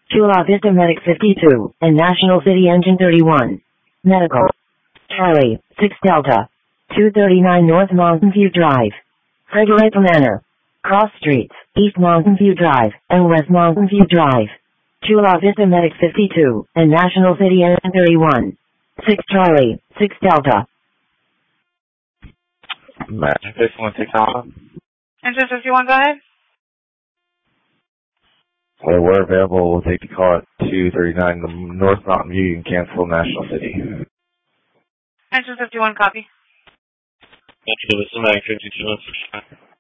Chula Vista Medic 52, and National City Engine 31. Medical. Charlie, 6 Delta. 239 North Mountain View Drive. Frederick Manor. Cross Streets, East Mountain View Drive, and West Mountain View Drive. Chula Vista Medic 52, and National City Engine 31. 6 Charlie, 6 Delta. Magic 51, take off. Engine 51, go ahead. Well, we're available. We'll take the call at 239 the North Mountain View. You can cancel National City. Engine 51, copy. Metro Vista Medic 52.